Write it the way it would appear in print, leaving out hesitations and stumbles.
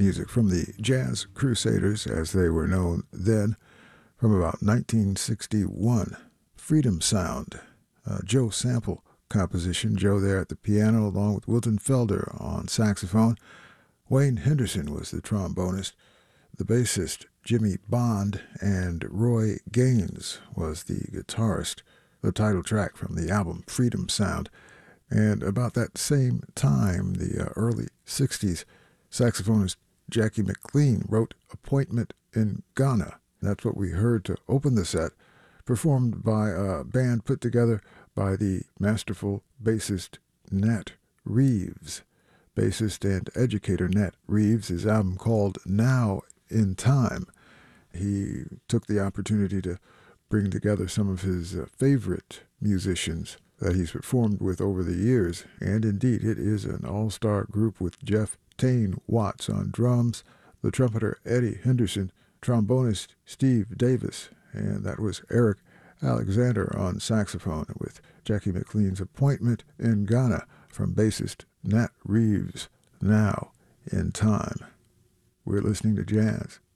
music from the Jazz Crusaders, as they were known then, from about 1961. Freedom Sound, Joe Sample composition. Joe there at the piano, along with Wilton Felder on saxophone. Wayne Henderson was the trombonist. The bassist, Jimmy Bond, and Roy Gaines was the guitarist. The title track from the album Freedom Sound. And about that same time, the early 60s, saxophonist Jackie McLean wrote Appointment in Ghana. That's what we heard to open the set, performed by a band put together by the masterful bassist Nat Reeves. Bassist and educator Nat Reeves, his album called Now in Time. He took the opportunity to bring together some of his favorite musicians that he's performed with over the years, and indeed it is an all-star group with Jeff Tane Watts on drums, the trumpeter Eddie Henderson, trombonist Steve Davis, and that was Eric Alexander on saxophone with Jackie McLean's Appointment in Ghana from bassist Nat Reeves, Now in Time. We're listening to jazz